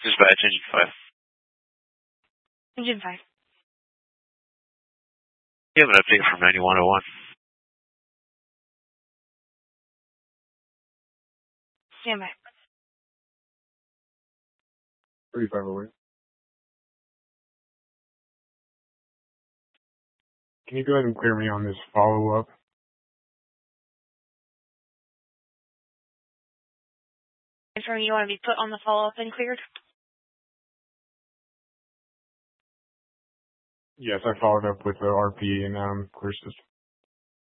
Dispatch, Engine 5. Engine 5. You have an update from 9101. Stand by. 3508. Can you go ahead and clear me on this follow-up? Confirm you want to be put on the follow-up and cleared? Yes, I followed up with the RP and clear system.